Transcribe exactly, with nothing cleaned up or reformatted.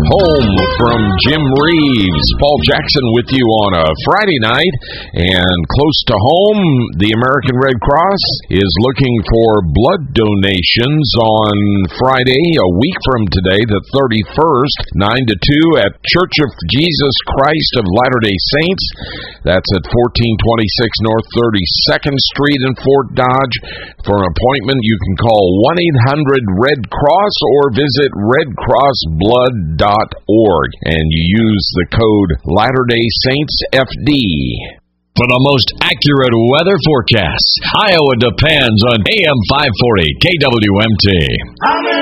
Home from Jim Reeves. Paul Jackson with you on a Friday night. And close to home, the American Red Cross is looking for blood donations on Friday, a week from today, the thirty-first, nine to two at Church of Jesus Christ of Latter-day Saints. That's at fourteen twenty-six North thirty-second Street in Fort Dodge. For an appointment, you can call one eight hundred red cross or visit red cross blood dot org, and you use the code Latter-day Saints F D. For the most accurate weather forecasts, Iowa depends on A M five forty K W M T.